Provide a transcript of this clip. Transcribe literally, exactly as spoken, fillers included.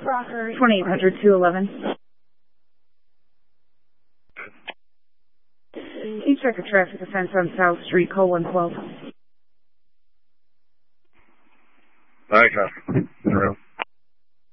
Rocker. twenty-eight hundred, two eleven. Can you check a traffic offense on South Street, call one twelve? Okay.